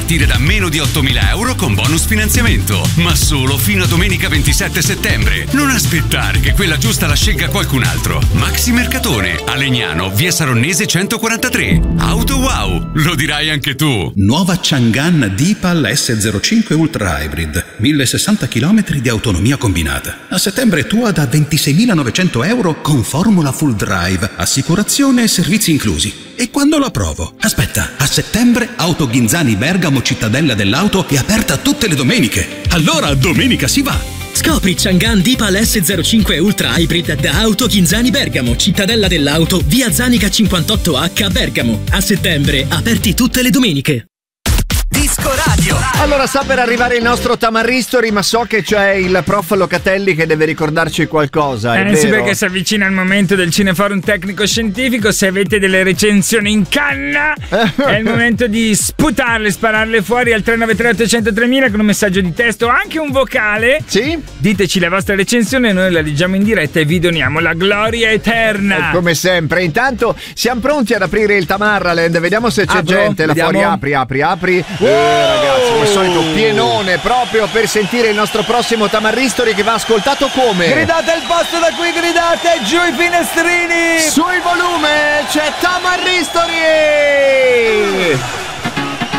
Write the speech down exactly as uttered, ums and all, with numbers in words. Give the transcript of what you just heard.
partire da meno di ottomila euro con bonus finanziamento. Ma solo fino a domenica ventisette settembre. Non aspettare che quella giusta la scelga qualcun altro. Maxi Mercatone, a Legnano, via Saronnese centoquarantatré. Auto wow, lo dirai anche tu. Nuova Chang'an Deepal S zero cinque Ultra Hybrid, millesessanta chilometri di autonomia combinata. A settembre tua da ventiseimilanovecento euro con formula full drive, assicurazione e servizi inclusi. E quando la provo? Aspetta, a settembre Auto Ghinzani Bergamo Cittadella dell'Auto è aperta tutte le domeniche. Allora domenica si va! Scopri Chang'an Deepal S zero cinque Ultra Hybrid da Auto Ghinzani Bergamo, Cittadella dell'Auto, via Zanica cinquantotto H Bergamo. A settembre, aperti tutte le domeniche. Disco Radio. Allora, sta per arrivare il nostro Tamarristori, ma so che c'è il prof Locatelli che deve ricordarci qualcosa. È eh vero? sì, perché si avvicina il momento del Cineforum tecnico scientifico. Se avete delle recensioni in canna è il momento di sputarle, spararle fuori al tre nove tre otto zero zero tremila con un messaggio di testo o anche un vocale. Sì? Diteci la vostra recensione, noi la leggiamo in diretta e vi doniamo la gloria eterna. E come sempre, intanto siamo pronti ad aprire il Tamarraland. Vediamo se c'è Apro, gente là vediamo. fuori. Apri, apri, apri. Eh, ragazzi, come al solito pienone proprio per sentire il nostro prossimo Tamarristori che va ascoltato come? Gridate il posto da qui, gridate giù i finestrini. Sul volume c'è Tamarristori.